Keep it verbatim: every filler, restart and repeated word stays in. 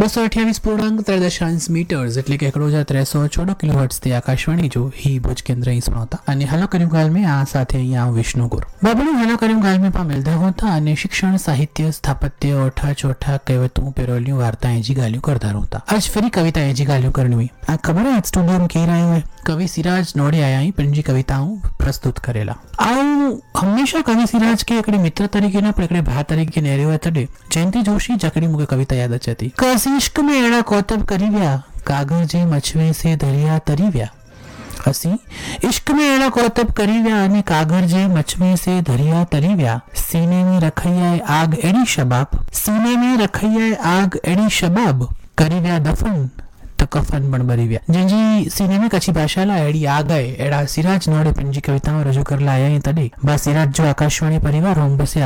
બસો અઠ્યાવીસ પૂર્ણાંક ત્રણ દશાંશ મીટર્स એટલે કે एक हज़ार तीन सौ चौदह किलोहर्ट्ज થી આકાશવાણી જો ही ભુજ કેન્દ્ર અહીં સુનાવતા અને હલો કર્યું ગાલ में આ સાથે અહીંયા વિષ્ણુ ગુરુ બાબુ હલો કર્યું ગાલ में પામેલતા હોતા અને શિક્ષણ સાહિત્ય સ્થાપત્ય ઓઠા ચોઠા કહેવતું પેરોલિયું વાર્તા એજી ગાલ્યું કરતા હોતા आज ફરી કવિતા એજી ગાલ્યું કરણી આ ખબર है સ્ટુડિયો में કઈ રહ્યો है कवि सिराज नोड़े आया ही पंजी कविताओं प्रस्तुत करेला आउ हमेशा कवि सिराज के एकड़े मित्र तरीके ना पण एकड़े भा तरीके नेरियो तडे जयंती जोशी जकड़ी मुके कविता याद अचती कस इश्क में एड़ा कोतब करीव्या कागर जे मछवे से दरिया तरीव्या हसी इश्क में एड़ा कोतब करीव्या अने कागर जे मछवे से दरिया तरीव्या सीने में रखैया आग एड़ी शबाब सीने में रखैया आग एड़ी शबाब करीव्या दफन कफन पण भरी व्या जंजी सीने में कच्ची भाषा ला एड़ी आ गए एड़ा सिराज नोड़े पंजी कविताओं रजू कर लाया तड़े बा सिराज जो आकाशवाणी परिवार रोम बसे